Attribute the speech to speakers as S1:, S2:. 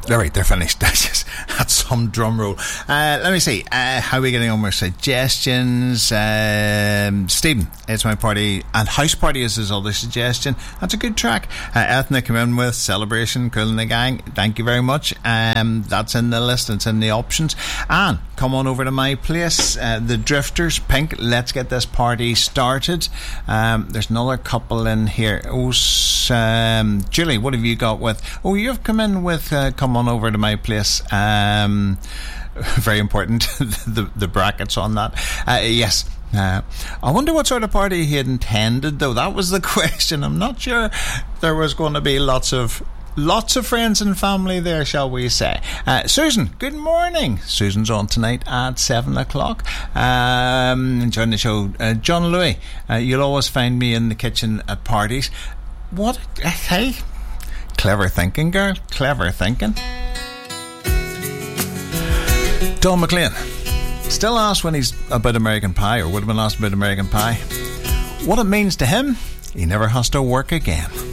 S1: All right, they're finished. That's some drum roll. Let me see. How are we getting on with suggestions? Stephen, It's My Party and House Party is his other suggestion. That's a good track. Ethnic come in with Celebration, Cool in the Gang. Thank you very much. That's in the list. It's in the options. And come on over to my place. The Drifters, Pink. Let's get this party started. There's another couple in here. Julie, what have you got with? Oh, you've come in with Come On Over to My Place. Very important. the brackets on that. Yes. I wonder what sort of party he had intended, though. That was the question. I'm not sure there was going to be lots of friends and family there, shall we say. Susan, good morning. Susan's on tonight at 7 o'clock. Enjoying the show. John Louis, you'll always find me in the kitchen at parties. What? Hey, clever thinking, girl. Clever thinking. Don McLean still asked when he's about American Pie, or would have been asked about American Pie, what it means to him. He never has to work again.